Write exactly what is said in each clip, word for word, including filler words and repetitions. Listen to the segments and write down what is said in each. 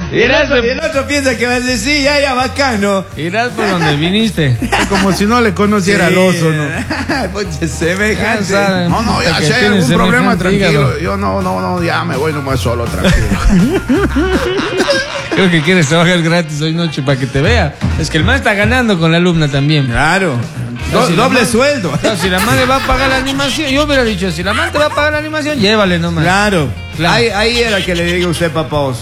Irás, y el otro piensa que vas a decir, ya, ya, bacano. irás por donde viniste. Como si no le conociera Sí. al oso, ¿no? Pucha, semejante. Ya saben. No, no, ya Que si hay tienes algún problema, semejante tranquilo. hígado. Yo no, no, no, ya me voy nomás solo, tranquilo. Creo que quieres trabajar gratis hoy noche para que te vea. Es que el man está ganando con la alumna también. Claro. Do- No, si la doble man- sueldo. Claro, si la man le va a pagar la animación, yo hubiera dicho, si la man te va a pagar la animación, llévale nomás. Claro. Claro. Ahí, ahí era que le diga usted, papá Oso.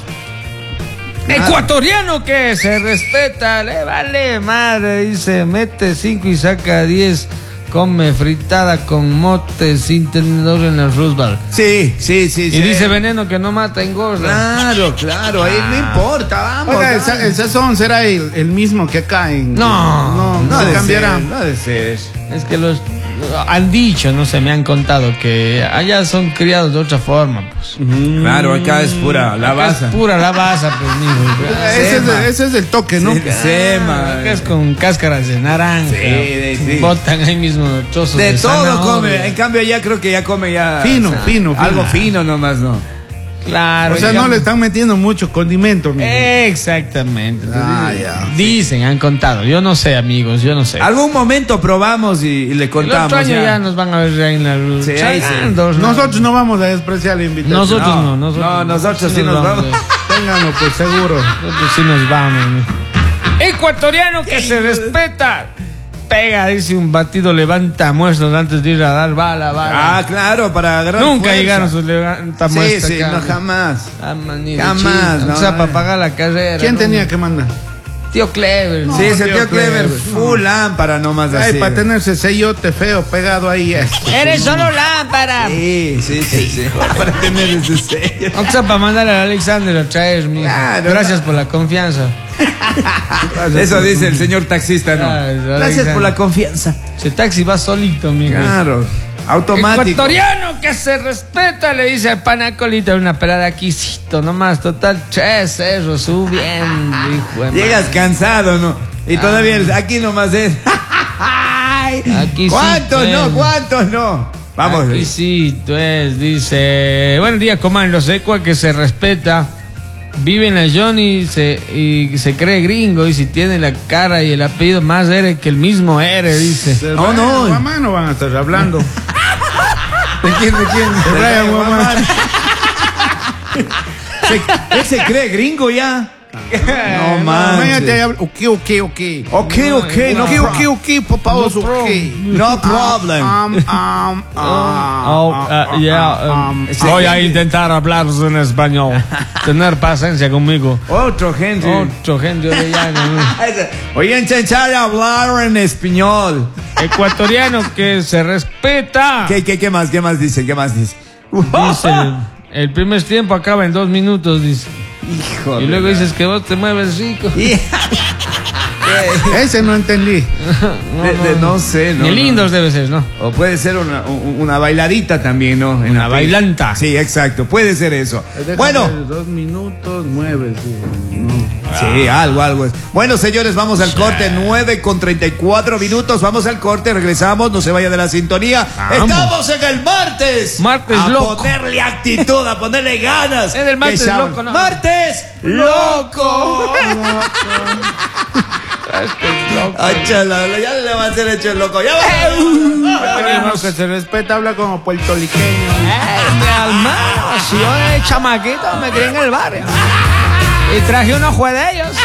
Ecuatoriano que se respeta, le vale madre, dice, mete cinco y saca diez, come fritada con mote sin tenedor en el Roosevelt. Sí, sí, sí. Y sí. dice veneno que no mata, engorda. Claro, claro, ahí no importa, vamos. Oiga, el, vamos. sa- el sazón será el, el mismo que acá en... No, no, No no ha se de cambiará. ser, no ha de ser. Es que los han dicho, no sé, me han contado que allá son criados de otra forma, pues. Claro, acá es pura la Acá baza. es pura la baza, pues, mijo. Ese es, Sema. ese es el toque, ¿no? Sí, sema. Acá es con cáscaras de naranja. Sí, de- sí. Botan ahí mismo trozos de, De todo zanahoria. come. En cambio, allá creo que ya come ya. Fino, fino, fino. Algo fino nomás, ¿no? Claro. O sea, no digamos- le están metiendo mucho condimento, mijo. Exactamente. Ah, ya. Dicen, han contado. Yo no sé, amigos, yo no sé. Algún momento probamos y, y le El contamos. otro año ya. ya. nos van a ver ahí en la luz. Sí, ahí sí. Nosotros no vamos a despreciar la invitación. Nosotros no, No, nosotros no, nosotros sí nos vamos. Ténganlo, pues seguro. Nosotros sí nos vamos. ¿no? Ecuatoriano que se respeta. Pega, dice un batido, levanta muestras antes de ir a dar bala, bala. Ah, claro, para agarrar. Nunca fuerza. llegaron sus levanta Sí, muestras. sí, no, jamás. Ah, manito, Jamás, chico. no, O sea, no. para pagar la carrera. ¿Quién ¿no? tenía que mandar? Tío Clever. Sí, ese tío tío Clever, Clever. full lámpara nomás Ay, así. para tener ese sellote feo pegado ahí. Esto. Eres solo lámpara. Sí, sí, sí, sí. Para tener ese sello. O sea, para mandarle a Alexander a traer, mijo. Claro. Gracias por la confianza. Eso dice el señor taxista, ¿no? Claro, Gracias Alexander. por la confianza. Ese taxi va solito, mijo. Claro, automático. Ecuatoriano que se respeta, le dice al panacolita una pelada quisito nomás, total, tres cerros subiendo, hijo de Llegas madre. cansado, ¿no? Y todavía el- aquí nomás es. Aquí sí, ¿Cuántos no? pues. ¿Cuántos no? Vamos. Aquí sí, pues, dice, buen día, comando, secua que se respeta, vive en la Johnny se, y se cree gringo, y si tiene la cara y el apellido más ere que el mismo ere, dice. De No, no. Brian Guamán no van a estar hablando. ¿De quién? ¿De quién? De Brian Guamán. Se- Él se cree gringo ya. No Imagínate, ahí man. habla, ok, ok, ok. Ok, ok, no Ok, ok, ok, papá, oso, ok. No problem. Um, um, um, Oh, uh, um, yeah, um, um, sí. voy a intentar hablar en español. Tener paciencia conmigo. Otro gente. Otro gente de llano. Oye, en Chanchara hablar en español. Ecuatoriano que se respeta. ¿Qué, qué, qué más? ¿Qué más dice? ¿Qué más dice? Dice, el, el primer tiempo acaba en dos minutos, dice. Hijo Y de luego la- dices que vos te mueves rico. Y- Ese no entendí. No, de- de- no sé, no. Ni no. lindos debe ser, ¿no? O puede ser una, un- una bailadita también, ¿no? En Una la- bailanta. Sí, exacto. Puede ser eso. Déjame Bueno. ver, Dos minutos, nueve, sí. No. Sí, algo, algo es. Bueno, señores, vamos al corte. nueve con treinta y cuatro minutos. Vamos al corte, regresamos. No se vaya de la sintonía. Vamos. Estamos en el martes. Martes a loco. ponerle actitud, a ponerle ganas. Es el martes Que shout- loco, ¿no? ¡Martes loco! Ay, chala, ya le va a hacer hecho el loco. Ya va. Que se respeta, habla como puertorriqueño. Este alma, si yo de chamaquito me crié en el barrio. Y traje unos jue de ellos.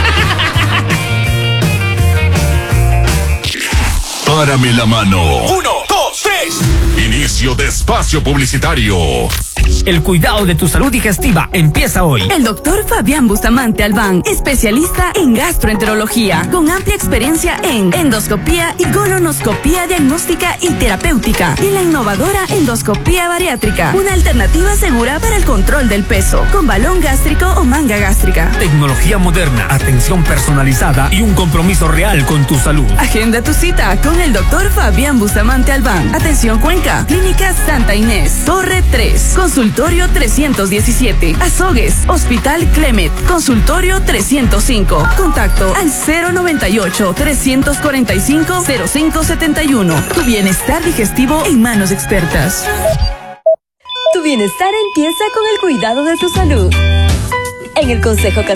Párame la mano. Uno, dos, tres. Inicio de espacio publicitario. El cuidado de tu salud digestiva empieza hoy. El doctor Fabián Bustamante Albán, especialista en gastroenterología, con amplia experiencia en endoscopía y colonoscopía diagnóstica y terapéutica, y la innovadora endoscopía bariátrica, una alternativa segura para el control del peso, con balón gástrico o manga gástrica. Tecnología moderna, atención personalizada y un compromiso real con tu salud. Agenda tu cita con el doctor Fabián Bustamante Albán. Atención Cuenca, Clínica Santa Inés, Torre tres, Consultorio trescientos diecisiete, Azogues, Hospital Clemet, Consultorio trescientos cinco. Contacto al cero noventa y ocho, trescientos cuarenta y cinco, cero cinco setenta y uno. Tu bienestar digestivo en manos expertas. Tu bienestar empieza con el cuidado de tu salud. En el Consejo